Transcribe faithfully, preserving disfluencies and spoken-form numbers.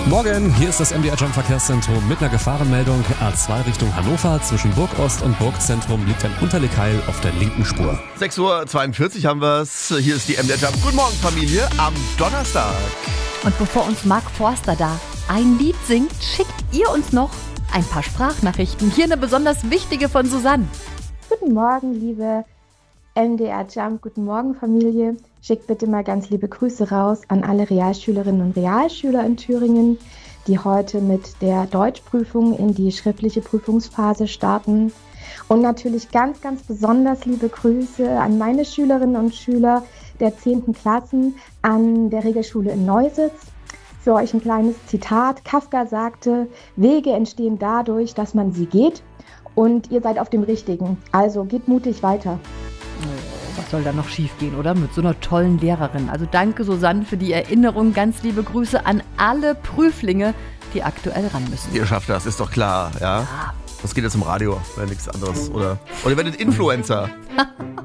Morgen, hier ist das M D R Jump Verkehrszentrum mit einer Gefahrenmeldung. A zwei Richtung Hannover, zwischen Burgost und Burgzentrum liegt ein Unterlegheil auf der linken Spur. sechs Uhr zweiundvierzig haben wir es. Hier ist die M D R Jump. Guten Morgen, Familie, am Donnerstag. Und bevor uns Mark Forster da ein Lied singt, schickt ihr uns noch ein paar Sprachnachrichten. Hier eine besonders wichtige von Susanne. Guten Morgen, liebe M D R Jump. Guten Morgen, Familie. Schickt bitte mal ganz liebe Grüße raus an alle Realschülerinnen und Realschüler in Thüringen, die heute mit der Deutschprüfung in die schriftliche Prüfungsphase starten. Und natürlich ganz, ganz besonders liebe Grüße an meine Schülerinnen und Schüler der zehnten Klassen an der Regelschule in Neusitz. Für euch ein kleines Zitat. Kafka sagte, Wege entstehen dadurch, dass man sie geht. Und ihr seid auf dem Richtigen. Also geht mutig weiter. Was soll da noch schief gehen, oder? Mit so einer tollen Lehrerin. Also danke, Susanne, für die Erinnerung. Ganz liebe Grüße an alle Prüflinge, die aktuell ran müssen. Ihr schafft das, ist doch klar, ja? Ja. Das geht jetzt im Radio, wäre nichts anderes. Oder, oder ihr werdet Influencer.